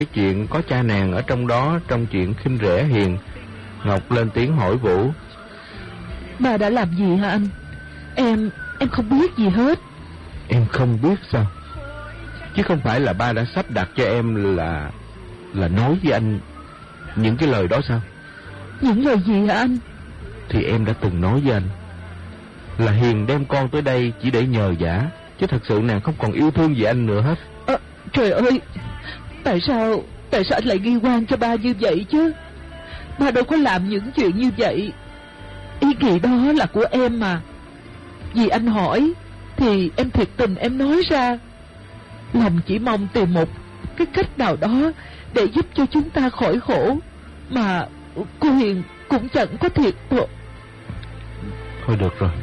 cái chuyện có cha nàng ở trong đó, trong chuyện khinh rẻ Hiền. Ngọc lên tiếng hỏi Vũ. Bà đã làm gì hả anh? Em không biết gì hết. Em không biết sao? Chứ không phải là ba đã sắp đặt cho em là nói với anh những cái lời đó sao? Những lời gì hả anh? Thì em đã từng nói với anh là Hiền đem con tới đây chỉ để nhờ vả, chứ thật sự nàng không còn yêu thương gì anh nữa hết. Trời ơi, tại sao anh lại nghi oan cho ba như vậy chứ? Ba đâu có làm những chuyện như vậy. Ý nghĩ đó là của em mà. Vì anh hỏi thì em thiệt tình em nói ra. Lòng chỉ mong tìm một cái cách nào đó để giúp cho chúng ta khỏi khổ, mà cô Hiền cũng chẳng có thiệt thôi. Thôi được rồi.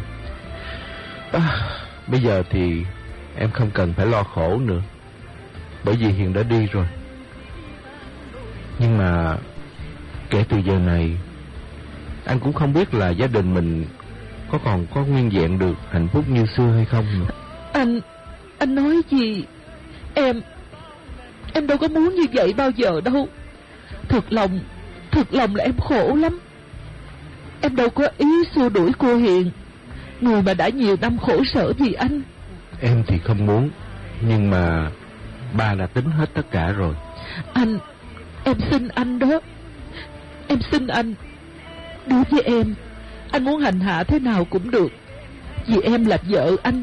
Bây giờ thì em không cần phải lo khổ nữa, bởi vì Hiền đã đi rồi. Nhưng mà kể từ giờ này, anh cũng không biết là gia đình mình còn có nguyên vẹn được hạnh phúc như xưa hay không nữa. Anh nói gì? Em đâu có muốn như vậy bao giờ đâu. Thật lòng là em khổ lắm. Em đâu có ý xua đuổi cô Hiền, người mà đã nhiều năm khổ sở vì anh. Em thì không muốn, nhưng mà ba đã tính hết tất cả rồi. Em xin anh đó. Em xin anh. Đối với em, anh muốn hành hạ thế nào cũng được, vì em là vợ anh.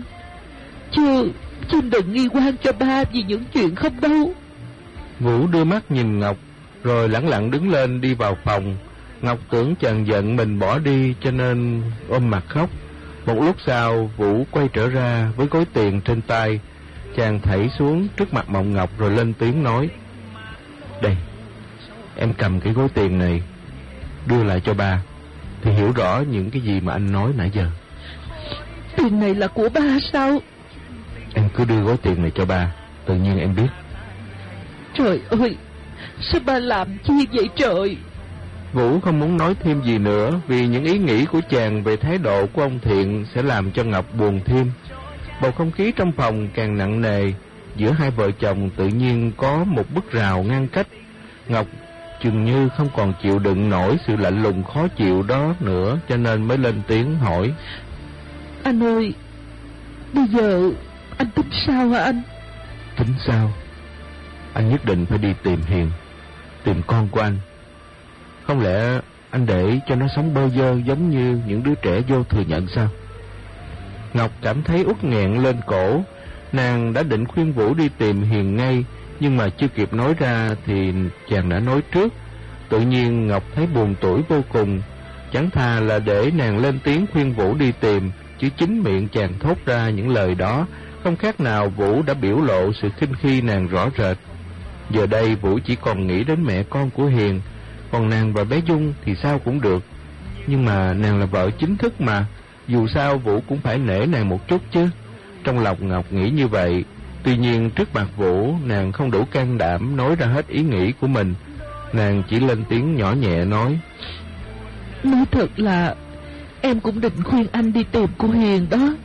Chứ đừng nghi oan cho ba vì những chuyện không đâu. Vũ đưa mắt nhìn Ngọc, rồi lẳng lặng đứng lên đi vào phòng. Ngọc tưởng chàng giận mình bỏ đi, cho nên ôm mặt khóc. Một lúc sau, Vũ quay trở ra với gói tiền trên tay. Chàng thảy xuống trước mặt Mộng Ngọc rồi lên tiếng nói: Đây, em cầm cái gói tiền này, đưa lại cho ba, thì hiểu rõ những cái gì mà anh nói nãy giờ. Tiền này là của ba sao? Em cứ đưa gói tiền này cho ba, tự nhiên em biết. Trời ơi, sao ba làm chi vậy trời? Vũ không muốn nói thêm gì nữa, vì những ý nghĩ của chàng về thái độ của ông Thiện sẽ làm cho Ngọc buồn thêm. Bầu không khí trong phòng càng nặng nề. Giữa hai vợ chồng tự nhiên có một bức rào ngăn cách. Ngọc chừng như không còn chịu đựng nổi sự lạnh lùng khó chịu đó nữa, cho nên mới lên tiếng hỏi: Anh ơi, bây giờ anh tính sao hả anh? Tính sao? Anh nhất định phải đi tìm Hiền, tìm con của anh. Không lẽ anh để cho nó sống bơ vơ giống như những đứa trẻ vô thừa nhận sao? Ngọc cảm thấy uất nghẹn lên cổ. Nàng đã định khuyên Vũ đi tìm Hiền ngay, nhưng mà chưa kịp nói ra thì chàng đã nói trước. Tự nhiên Ngọc thấy buồn tủi vô cùng. Chẳng thà là để nàng lên tiếng khuyên Vũ đi tìm, chứ chính miệng chàng thốt ra những lời đó, không khác nào Vũ đã biểu lộ sự khinh khi nàng rõ rệt. Giờ đây Vũ chỉ còn nghĩ đến mẹ con của Hiền, còn nàng và bé Dung thì sao cũng được. Nhưng mà nàng là vợ chính thức mà, dù sao Vũ cũng phải nể nàng một chút chứ. Trong lòng Ngọc nghĩ như vậy. Tuy nhiên trước mặt Vũ, nàng không đủ can đảm nói ra hết ý nghĩ của mình. Nàng chỉ lên tiếng nhỏ nhẹ nói: Nói thật là em cũng định khuyên anh đi tìm cô Hiền đó.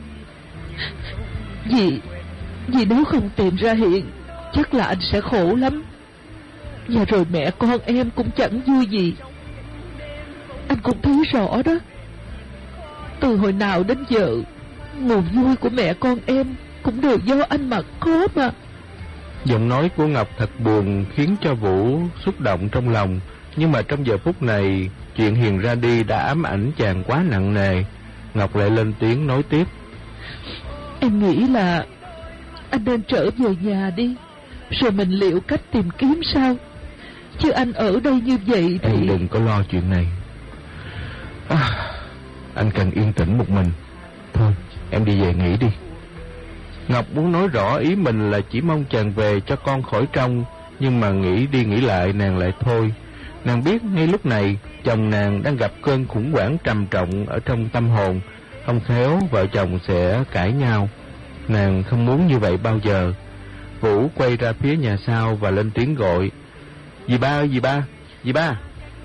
Vì nếu không tìm ra Hiền, chắc là anh sẽ khổ lắm. Và rồi mẹ con em cũng chẳng vui gì. Anh cũng thấy rõ đó. Từ hồi nào đến giờ, nguồn vui của mẹ con em cũng đều do anh mà có mà. Giọng nói của Ngọc thật buồn, khiến cho Vũ xúc động trong lòng. Nhưng mà trong giờ phút này, chuyện Hiền ra đi đã ám ảnh chàng quá nặng nề. Ngọc lại lên tiếng nói tiếp: Em nghĩ là anh nên trở về nhà đi, rồi mình liệu cách tìm kiếm sao. Chứ anh ở đây như vậy thì... Em đừng có lo chuyện này. Anh cần yên tĩnh một mình. Thôi, em đi về nghỉ đi. Ngọc muốn nói rõ ý mình là chỉ mong chàng về cho con khỏi trông, nhưng mà nghĩ đi nghĩ lại nàng lại thôi. Nàng biết ngay lúc này chồng nàng đang gặp cơn khủng hoảng trầm trọng ở trong tâm hồn, không khéo vợ chồng sẽ cãi nhau. Nàng không muốn như vậy bao giờ. Vũ quay ra phía nhà sau và lên tiếng gọi: Dì ba ơi, dì ba, dì ba.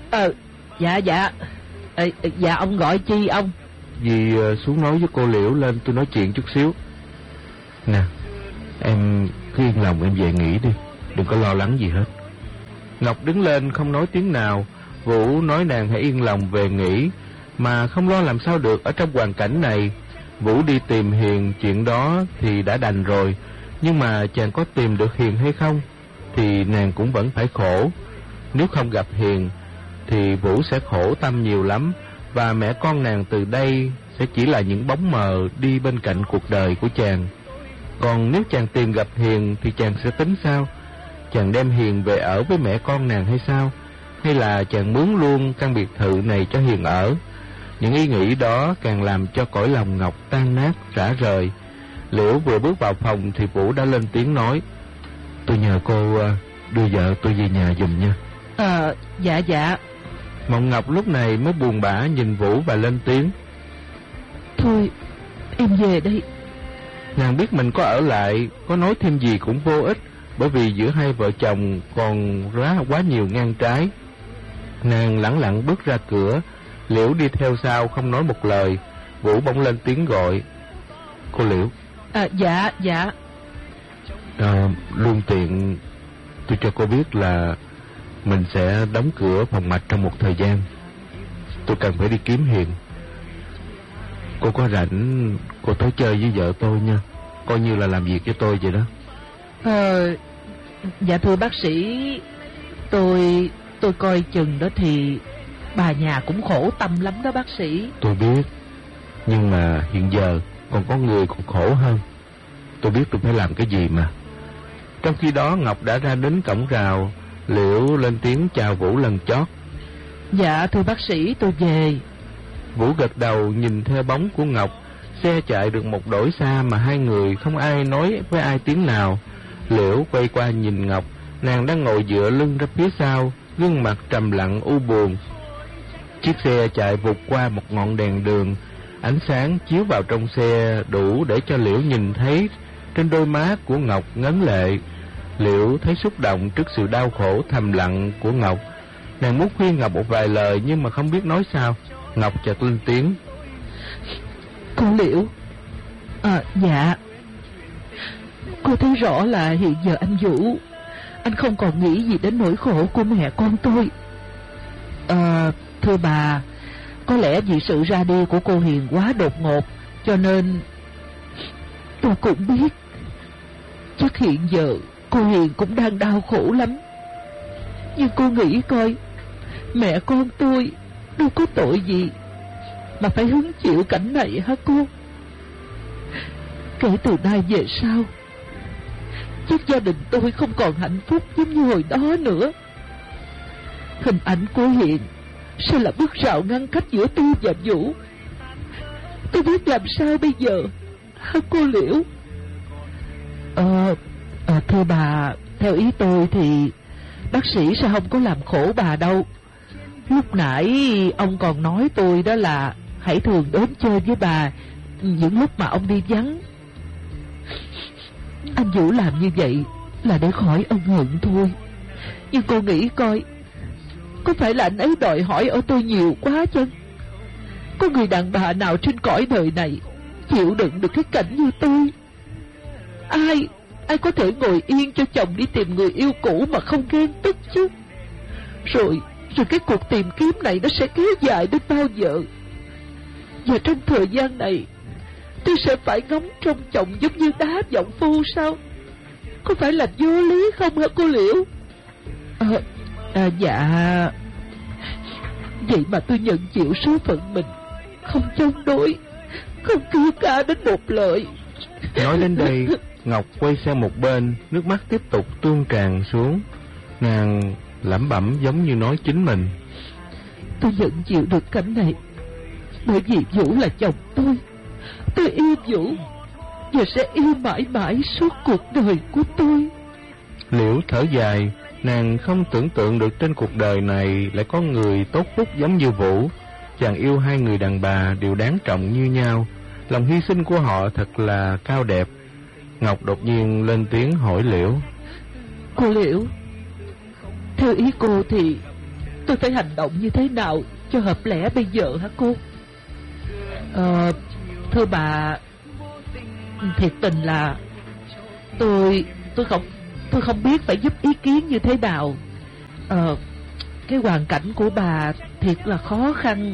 Dạ ông gọi chi ông? Dì xuống nói với cô Liễu lên tôi nói chuyện chút xíu. Nè, em cứ yên lòng em về nghỉ đi, đừng có lo lắng gì hết. Ngọc đứng lên không nói tiếng nào. Vũ nói nàng hãy yên lòng về nghỉ, mà không lo làm sao được ở trong hoàn cảnh này. Vũ đi tìm Hiền, chuyện đó thì đã đành rồi, nhưng mà chàng có tìm được Hiền hay không thì nàng cũng vẫn phải khổ. Nếu không gặp Hiền thì Vũ sẽ khổ tâm nhiều lắm, và mẹ con nàng từ đây sẽ chỉ là những bóng mờ đi bên cạnh cuộc đời của chàng. Còn nếu chàng tìm gặp Hiền thì chàng sẽ tính sao? Chàng đem Hiền về ở với mẹ con nàng hay sao? Hay là chàng mướn luôn căn biệt thự này cho Hiền ở? Những ý nghĩ đó càng làm cho cõi lòng Ngọc tan nát rã rời. Liễu vừa bước vào phòng thì Vũ đã lên tiếng nói: "Tôi nhờ cô đưa vợ tôi về nhà giùm nha." Dạ dạ. Mộng Ngọc lúc này mới buồn bã nhìn Vũ và lên tiếng: "Thôi em về đây." Nàng biết mình có ở lại, có nói thêm gì cũng vô ích, bởi vì giữa hai vợ chồng còn quá nhiều ngang trái. Nàng lẳng lặng bước ra cửa. Liễu đi theo sau không nói một lời. Vũ bỗng lên tiếng gọi: "Cô Liễu." Dạ dạ. Luôn tiện tôi cho cô biết là mình sẽ đóng cửa phòng mạch trong một thời gian. Tôi cần phải đi kiếm Hiền. Cô có rảnh cô tới chơi với vợ tôi nha, coi như là làm việc cho tôi vậy đó. Dạ thưa bác sĩ, tôi coi chừng đó thì bà nhà cũng khổ tâm lắm đó bác sĩ. Tôi biết, nhưng mà hiện giờ còn có người còn khổ hơn. Tôi biết tôi phải làm cái gì mà. Trong khi đó Ngọc đã ra đến cổng rào. Liễu lên tiếng chào Vũ lần chót: "Dạ thưa bác sĩ, tôi về." Vũ gật đầu nhìn theo bóng của Ngọc. Xe chạy được một đổi xa mà hai người không ai nói với ai tiếng nào. Liễu quay qua nhìn Ngọc. Nàng đang ngồi dựa lưng ra phía sau, gương mặt trầm lặng u buồn. Chiếc xe chạy vụt qua một ngọn đèn đường. Ánh sáng chiếu vào trong xe đủ để cho Liễu nhìn thấy trên đôi má của Ngọc ngấn lệ. Liễu thấy xúc động trước sự đau khổ thầm lặng của Ngọc. Nàng muốn khuyên Ngọc một vài lời nhưng mà không biết nói sao. Ngọc chợt lên tiếng: "Cô Liễu." Dạ. "Cô thấy rõ là hiện giờ anh Vũ, anh không còn nghĩ gì đến nỗi khổ của mẹ con tôi. Thưa bà, có lẽ vì sự ra đi của cô Hiền quá đột ngột, cho nên tôi cũng biết chắc hiện giờ cô Hiền cũng đang đau khổ lắm. Nhưng cô nghĩ coi, mẹ con tôi đâu có tội gì mà phải hứng chịu cảnh này hả cô? Kể từ nay về sau, chắc gia đình tôi không còn hạnh phúc giống như hồi đó nữa. Hình ảnh của Hiền sẽ là bức rào ngăn cách giữa tôi và Vũ. Tôi biết làm sao bây giờ hả cô Liễu?" Thưa bà, theo ý tôi thì bác sĩ sẽ không có làm khổ bà đâu. Lúc nãy ông còn nói tôi đó là hãy thường đến chơi với bà những lúc mà ông đi vắng. Anh Vũ làm như vậy là để khỏi ân hận thôi. Nhưng cô nghĩ coi, có phải là anh ấy đòi hỏi ở tôi nhiều quá chăng? Có người đàn bà nào trên cõi đời này chịu đựng được cái cảnh như tôi? Ai có thể ngồi yên cho chồng đi tìm người yêu cũ mà không ghen tức chứ? Rồi cái cuộc tìm kiếm này nó sẽ kéo dài đến bao giờ? Và trong thời gian này tôi sẽ phải ngóng trông chồng giống như đá vọng phu sao? Có phải là vô lý không hả cô Liễu? Dạ. Vậy mà tôi nhận chịu số phận mình, không chống đối, không kêu ca đến một lời. Nói đến đây, Ngọc quay sang một bên, nước mắt tiếp tục tuôn tràn xuống. Nàng lẩm bẩm giống như nói chính mình: "Tôi nhận chịu được cảnh này bởi vì Vũ là chồng tôi. Tôi yêu Vũ và sẽ yêu mãi mãi suốt cuộc đời của tôi." Liễu thở dài. Nàng không tưởng tượng được trên cuộc đời này lại có người tốt phúc giống như Vũ. Chàng yêu hai người đàn bà đều đáng trọng như nhau. Lòng hy sinh của họ thật là cao đẹp. Ngọc đột nhiên lên tiếng hỏi Liễu: "Cô Liễu, theo ý cô thì tôi phải hành động như thế nào cho hợp lẽ bây giờ hả cô?" Thưa bà, thiệt tình là tôi không biết phải giúp ý kiến như thế nào. Cái hoàn cảnh của bà thiệt là khó khăn.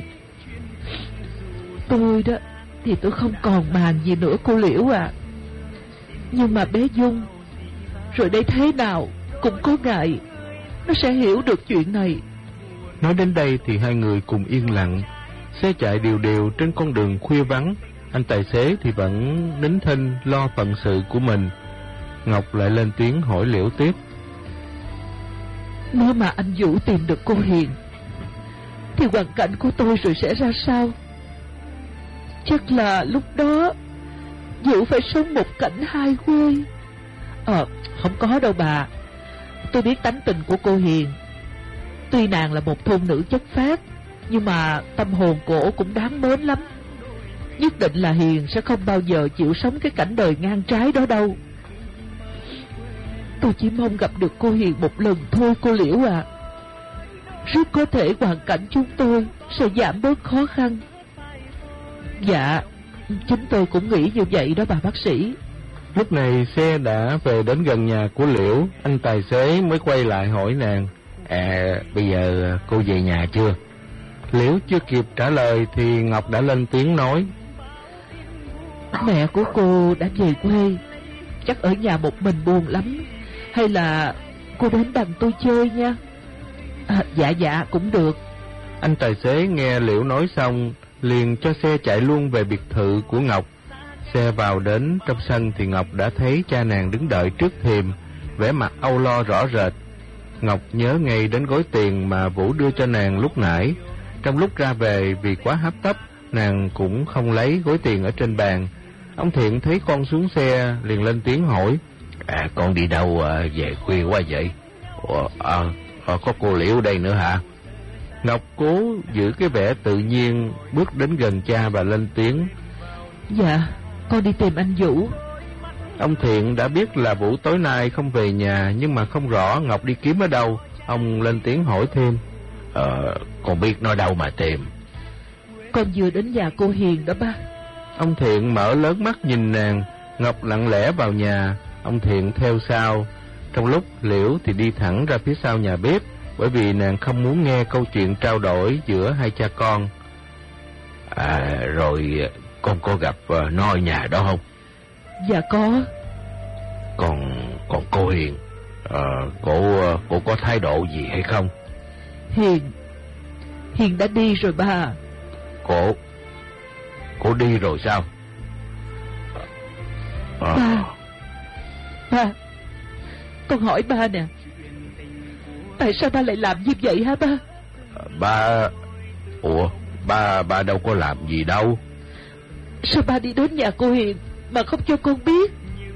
Tôi đó thì tôi không còn màng gì nữa cô Liễu à. Nhưng mà bé Dung rồi đây thế nào cũng có ngày nó sẽ hiểu được chuyện này. Nói đến đây thì hai người cùng yên lặng. Xe chạy đều đều trên con đường khuya vắng. Anh tài xế thì vẫn nín thinh lo phận sự của mình. Ngọc lại lên tiếng hỏi Liễu tiếp. Nếu mà anh Vũ tìm được cô Hiền thì hoàn cảnh của tôi rồi sẽ ra sao? Chắc là lúc đó Vũ phải sống một cảnh hai quê. Không có đâu bà. Tôi biết tánh tình của cô Hiền. Tuy nàng là một thôn nữ chất phác, nhưng mà tâm hồn cổ cũng đáng mến lắm. Nhất định là Hiền sẽ không bao giờ chịu sống cái cảnh đời ngang trái đó đâu. Tôi chỉ mong gặp được cô Hiền một lần thôi cô Liễu à. Rất có thể hoàn cảnh chúng tôi sẽ giảm bớt khó khăn. Dạ, chính tôi cũng nghĩ như vậy đó bà bác sĩ. Lúc này xe đã về đến gần nhà của Liễu. Anh tài xế mới quay lại hỏi nàng. Bây giờ cô về nhà chưa? Liễu chưa kịp trả lời thì Ngọc đã lên tiếng nói. Mẹ của cô đã về quê, chắc ở nhà một mình buồn lắm. Hay là cô đến đằng tôi chơi nha. Dạ cũng được. Anh tài xế nghe Liễu nói xong liền cho xe chạy luôn về biệt thự của Ngọc. Xe vào đến trong sân thì Ngọc đã thấy cha nàng đứng đợi trước thềm, vẻ mặt âu lo rõ rệt. Ngọc nhớ ngay đến gói tiền mà Vũ đưa cho nàng lúc nãy. Trong lúc ra về vì quá hấp tấp, nàng cũng không lấy gói tiền ở trên bàn. Ông Thiện thấy con xuống xe liền lên tiếng hỏi. Con đi đâu về khuya quá vậy? Có cô Liễu đây nữa hả? Ngọc cố giữ cái vẻ tự nhiên bước đến gần cha và lên tiếng. Dạ, con đi tìm anh Vũ. Ông Thiện đã biết là Vũ tối nay không về nhà, nhưng mà không rõ Ngọc đi kiếm ở đâu. Ông lên tiếng hỏi thêm. Con biết nó đâu mà tìm? Con vừa đến nhà cô Hiền đó ba. Ông Thiện mở lớn mắt nhìn nàng. Ngọc lặng lẽ vào nhà, ông Thiện theo sau. Trong lúc Liễu thì đi thẳng ra phía sau nhà bếp, bởi vì nàng không muốn nghe câu chuyện trao đổi giữa hai cha con. Rồi con có gặp nó ở nhà đó không? Dạ có. Còn cô Hiền, cô có thái độ gì hay không? Hiền đã đi rồi ba. Cô đi rồi sao? Ba, con hỏi ba nè, tại sao ba lại làm như vậy hả ba? Ba đâu có làm gì đâu. Sao ba đi đến nhà cô Hiền mà không cho con biết?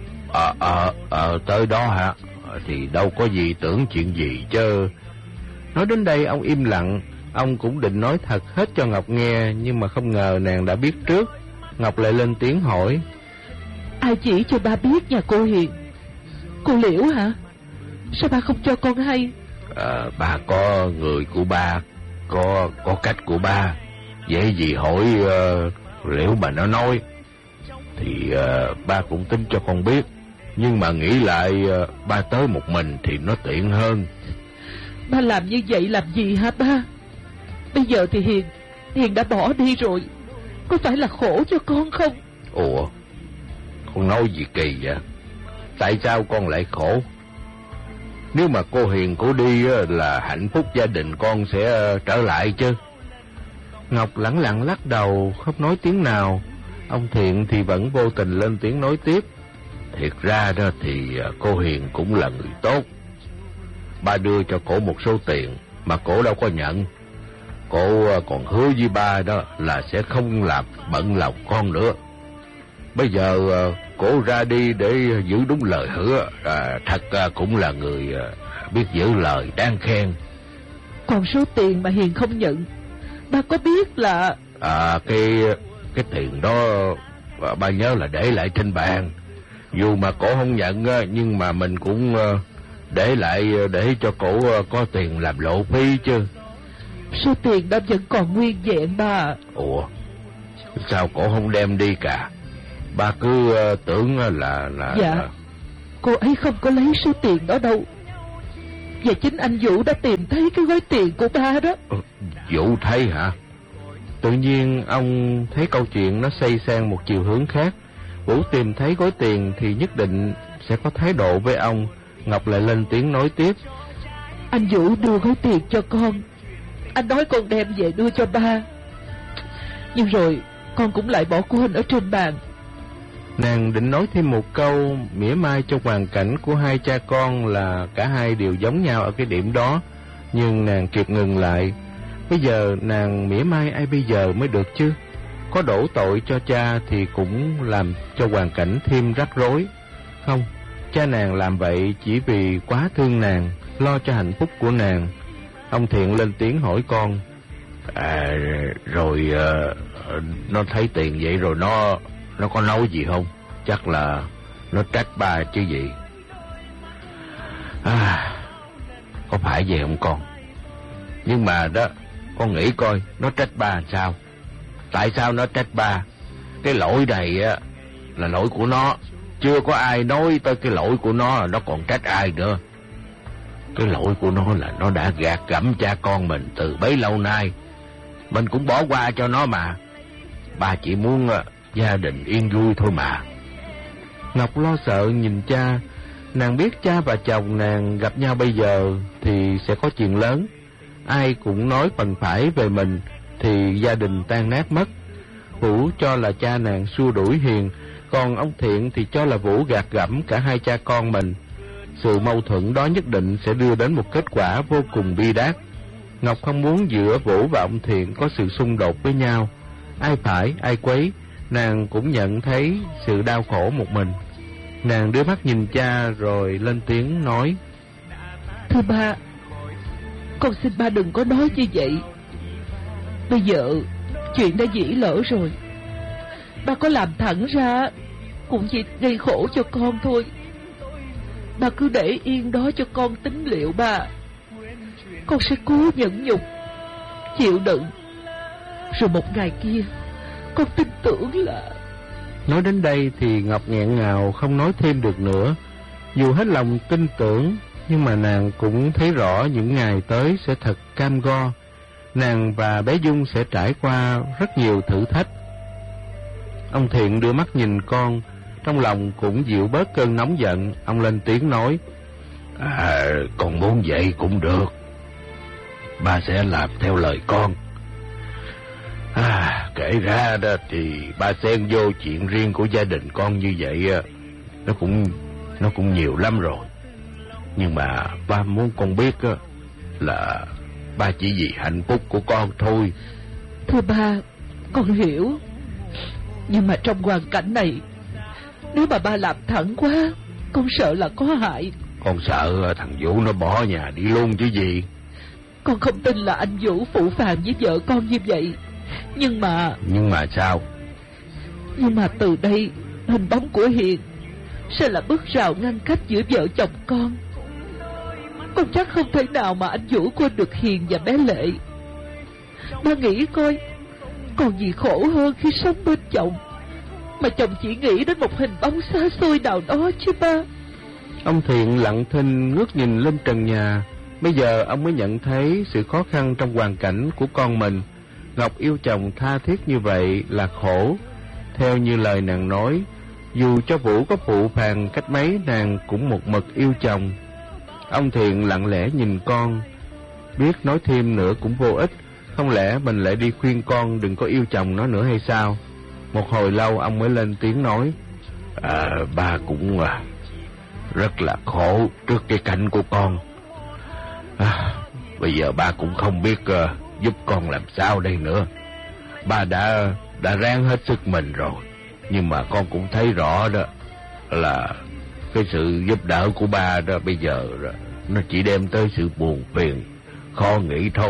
Tới đó hả? Thì đâu có gì tưởng chuyện gì chứ. Nói đến đây ông im lặng. Ông cũng định nói thật hết cho Ngọc nghe, nhưng mà không ngờ nàng đã biết trước. Ngọc lại lên tiếng hỏi. Ai chỉ cho ba biết nhà cô Hiền? Cô Liễu hả? Sao ba không cho con hay? Ba có người của ba, có cách của ba. Dễ gì hỏi Liễu mà nó nói. Thì ba cũng tính cho con biết. Nhưng mà nghĩ lại ba tới một mình thì nó tiện hơn. Ba làm như vậy làm gì hả ba? Bây giờ thì Hiền đã bỏ đi rồi, có phải là khổ cho con không? Con nói gì kỳ vậy? Tại sao con lại khổ? Nếu mà cô Hiền cô đi là hạnh phúc gia đình con sẽ trở lại chứ. Ngọc lẳng lặng lắc đầu, không nói tiếng nào. Ông Thiện thì vẫn vô tình lên tiếng nói tiếp. Thiệt ra đó thì cô Hiền cũng là người tốt. Ba đưa cho cổ một số tiền mà cổ đâu có nhận. Cổ còn hứa với ba đó là sẽ không làm bận lòng con nữa. Bây giờ cổ ra đi để giữ đúng lời hứa, thật cũng là người biết giữ lời, đáng khen. Còn số tiền mà Hiền không nhận, ba có biết là... Cái tiền đó ba nhớ là để lại trên bàn. Dù mà cổ không nhận nhưng mà mình cũng để lại để cho cổ có tiền làm lộ phí chứ. Số tiền đó vẫn còn nguyên vẹn ba. Sao cổ không đem đi cả? Ba cứ tưởng là Dạ, cô ấy không có lấy số tiền đó đâu. Và chính anh Vũ đã tìm thấy cái gói tiền của ba đó. Vũ thấy hả? Tự nhiên ông thấy câu chuyện nó xoay sang một chiều hướng khác. Vũ tìm thấy gói tiền thì nhất định sẽ có thái độ với ông. Ngọc lại lên tiếng nói tiếp. Anh Vũ đưa gói tiền cho con. Anh nói con đem về đưa cho ba, nhưng rồi con cũng lại bỏ quên ở trên bàn. Nàng định nói thêm một câu mỉa mai cho hoàn cảnh của hai cha con là cả hai đều giống nhau ở cái điểm đó, nhưng nàng kịp ngừng lại. Bây giờ nàng mỉa mai ai bây giờ mới được chứ? Có đổ tội cho cha thì cũng làm cho hoàn cảnh thêm rắc rối. Không, cha nàng làm vậy chỉ vì quá thương nàng, lo cho hạnh phúc của nàng. Ông Thiện lên tiếng hỏi con. Rồi nó thấy tiền vậy rồi nó có nói gì không? Chắc là nó trách ba chứ gì. Có phải vậy không con? Nhưng mà đó, con nghĩ coi nó trách ba làm sao? Tại sao nó trách ba? Cái lỗi này á là lỗi của nó. Chưa có ai nói tới cái lỗi của nó còn trách ai nữa. Cái lỗi của nó là nó đã gạt gẫm cha con mình từ bấy lâu nay. Mình cũng bỏ qua cho nó mà. Ba chỉ muốn gia đình yên vui thôi mà. Ngọc lo sợ nhìn cha. Nàng biết cha và chồng nàng gặp nhau bây giờ thì sẽ có chuyện lớn. Ai cũng nói phần phải về mình thì gia đình tan nát mất. Vũ cho là cha nàng xua đuổi Hiền, còn ông Thiện thì cho là Vũ gạt gẫm cả hai cha con mình. Sự mâu thuẫn đó nhất định sẽ đưa đến một kết quả vô cùng bi đát. Ngọc không muốn giữa Vũ và ông Thiện có sự xung đột với nhau. Ai phải, ai quấy, nàng cũng nhận thấy sự đau khổ một mình. Nàng đưa mắt nhìn cha rồi lên tiếng nói. Thưa ba, con xin ba đừng có nói như vậy. Bây giờ chuyện đã dĩ lỡ rồi. Ba có làm thẳng ra cũng chỉ gây khổ cho con thôi. Ba cứ để yên đó cho con tính liệu ba. Con sẽ cố nhẫn nhục, chịu đựng. Rồi một ngày kia con tin tưởng là... Nói đến đây thì Ngọc nghẹn ngào không nói thêm được nữa. Dù hết lòng tin tưởng, nhưng mà nàng cũng thấy rõ những ngày tới sẽ thật cam go. Nàng và bé Dung sẽ trải qua rất nhiều thử thách. Ông Thiện đưa mắt nhìn con, trong lòng cũng dịu bớt cơn nóng giận. Ông lên tiếng nói. Con muốn vậy cũng được. Ba sẽ làm theo lời con. Kể ra đó thì ba xen vô chuyện riêng của gia đình con như vậy nó cũng nhiều lắm rồi. Nhưng mà ba muốn con biết là ba chỉ vì hạnh phúc của con thôi. Thưa ba, con hiểu. Nhưng mà trong hoàn cảnh này, nếu mà ba làm thẳng quá, con sợ là có hại. Con sợ thằng Vũ nó bỏ nhà đi luôn chứ gì. Con không tin là anh Vũ phụ phàng với vợ con như vậy. Nhưng mà sao? Nhưng mà từ đây hình bóng của Hiền sẽ là bức rào ngăn cách giữa vợ chồng con. Con chắc không thể nào mà anh Vũ quên được Hiền và bé Lệ. Ba nghĩ coi, còn gì khổ hơn khi sống bên chồng mà chồng chỉ nghĩ đến một hình bóng xa xôi nào đó chứ ba. Ông Thiện lặng thinh ngước nhìn lên trần nhà. Bây giờ ông mới nhận thấy sự khó khăn trong hoàn cảnh của con mình. Ngọc yêu chồng tha thiết như vậy là khổ. Theo như lời nàng nói, dù cho Vũ có phụ phàng cách mấy, nàng cũng một mực yêu chồng. Ông Thiện lặng lẽ nhìn con, biết nói thêm nữa cũng vô ích. Không lẽ mình lại đi khuyên con đừng có yêu chồng nó nữa hay sao? Một hồi lâu ông mới lên tiếng nói. Ba cũng rất là khổ trước cái cảnh của con. Bây giờ ba cũng không biết giúp con làm sao đây nữa. Ba đã ráng hết sức mình rồi, nhưng mà con cũng thấy rõ đó là cái sự giúp đỡ của ba đó bây giờ nó chỉ đem tới sự buồn phiền, khó nghĩ thôi.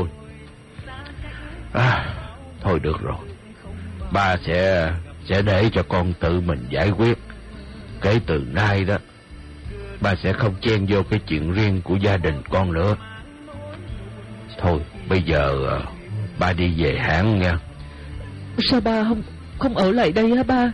Thôi được rồi, ba sẽ để cho con tự mình giải quyết. Kể từ nay đó, ba sẽ không chen vô cái chuyện riêng của gia đình con nữa. Thôi bây giờ ba đi về hãng nha. Sao ba không ở lại đây hả ba?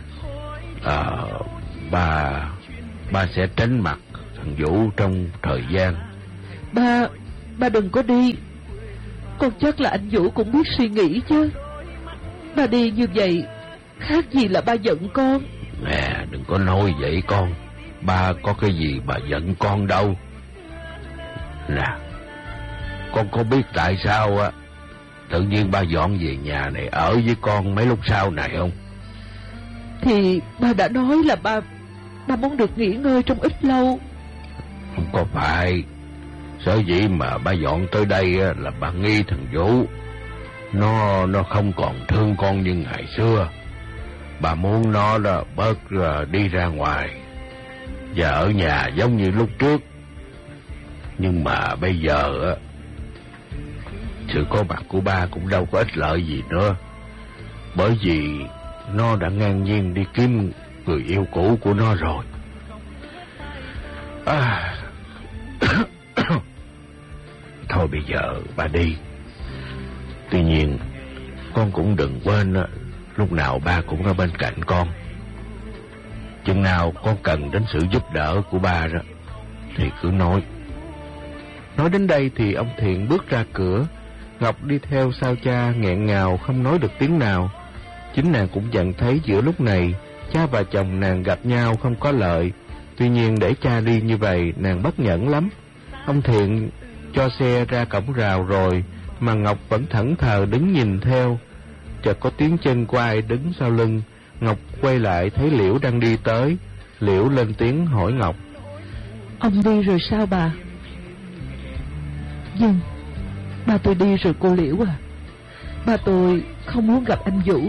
Ba sẽ tránh mặt thằng Vũ trong thời gian. Ba đừng có đi. Con chắc là anh Vũ cũng biết suy nghĩ chứ. Ba đi như vậy khác gì là ba giận con. Nè, đừng có nói vậy con. Ba có cái gì mà giận con đâu. Nè, con có biết tại sao á tự nhiên ba dọn về nhà này ở với con mấy lúc sau này không? Thì ba đã nói là ba muốn được nghỉ ngơi trong ít lâu. Không có phải. Sở dĩ mà ba dọn tới đây á, là ba nghi thằng Vũ nó không còn thương con như ngày xưa. Bà muốn nó là bớt đi ra ngoài và ở nhà giống như lúc trước. Nhưng mà bây giờ á, sự có mặt của ba cũng đâu có ích lợi gì nữa. Bởi vì nó đã ngang nhiên đi kiếm người yêu cũ của nó rồi. Thôi bây giờ ba đi. Tuy nhiên con cũng đừng quên lúc nào ba cũng ở bên cạnh con. Chừng nào con cần đến sự giúp đỡ của ba đó thì cứ nói. Nói đến đây thì ông Thiện bước ra cửa. Ngọc đi theo sau cha nghẹn ngào không nói được tiếng nào. Chính nàng cũng nhận thấy giữa lúc này cha và chồng nàng gặp nhau không có lợi. Tuy nhiên để cha đi như vậy nàng bất nhẫn lắm. Ông Thiện cho xe ra cổng rào rồi mà Ngọc vẫn thẫn thờ đứng nhìn theo. Chợt có tiếng chân của ai đứng sau lưng. Ngọc quay lại thấy Liễu đang đi tới. Liễu lên tiếng hỏi Ngọc: Ông đi rồi sao bà? Vâng, ba tôi đi rồi cô Liễu à. Ba tôi không muốn gặp anh Vũ.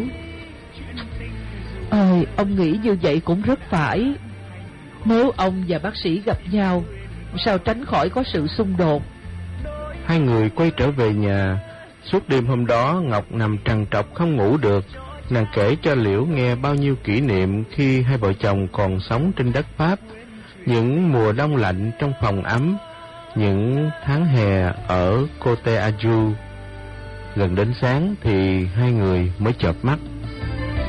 Ông nghĩ như vậy cũng rất phải. Nếu ông và bác sĩ gặp nhau, sao tránh khỏi có sự xung đột. Hai người quay trở về nhà. Suốt đêm hôm đó Ngọc nằm trằn trọc không ngủ được. Nàng kể cho Liễu nghe bao nhiêu kỷ niệm khi hai vợ chồng còn sống trên đất Pháp. Những mùa đông lạnh trong phòng ấm, những tháng hè ở Côte d'Azur. Gần đến sáng thì hai người mới chợp mắt.